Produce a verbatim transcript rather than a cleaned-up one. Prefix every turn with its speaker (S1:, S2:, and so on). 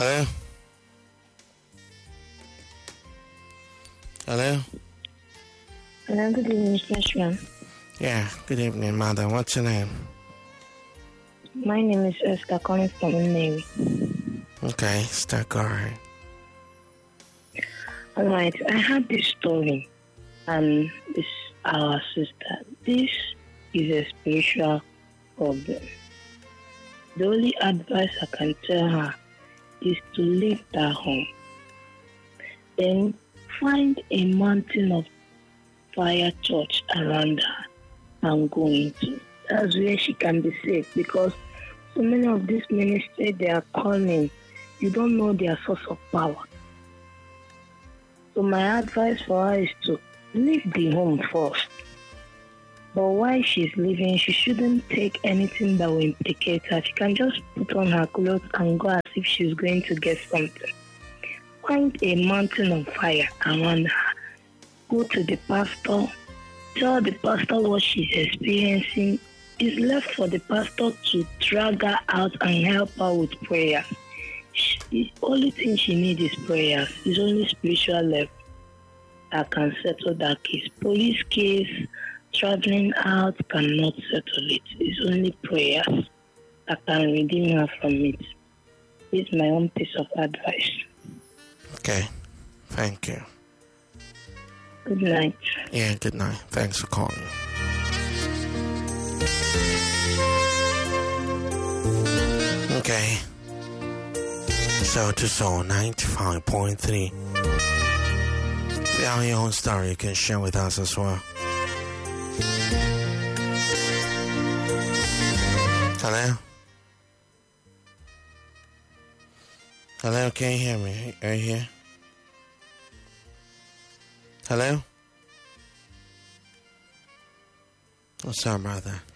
S1: Hello? Hello?
S2: Hello, good evening, Freshman.
S1: Yeah, good evening, mother. What's your name?
S2: My name is Esther, calling from Navy.
S1: Okay, stuck, alright.
S2: Alright, I had this story, and this our sister. This is a spiritual problem. The only advice I can tell her is to leave that home. Then find a mountain of fire church around her and go into. That's where she can be safe, because so many of these ministries they are calling, you don't know their source of power. So my advice for her is to leave the home first. But while she's leaving, she shouldn't take anything that will implicate her. She can just put on her clothes and go as if she's going to get something. Find a mountain of fire around her. Go to the pastor. Tell the pastor what she's experiencing. It's left for the pastor to drag her out and help her with prayer. The only thing she needs is prayers. It's only spiritual level that can settle that case. Police case, traveling out cannot settle it. It's only prayers that can redeem her from it. It's my own piece of advice.
S1: Okay, thank you.
S2: Good night.
S1: Yeah, good night. Thanks for calling. Okay. So to Soul ninety-five point three. If you have your own story, you can share with us as well. Hello? Hello, can you hear me? Are you here? Hello? Oh, sorry about that.